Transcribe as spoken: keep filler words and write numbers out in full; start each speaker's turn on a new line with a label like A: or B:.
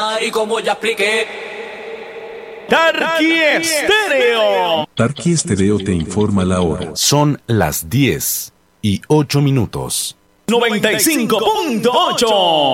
A: Y como ya expliqué,
B: Tarqui Estéreo.
C: Tarqui Estéreo te informa la hora.
D: Son las diez y ocho minutos.
B: noventa y cinco punto ocho.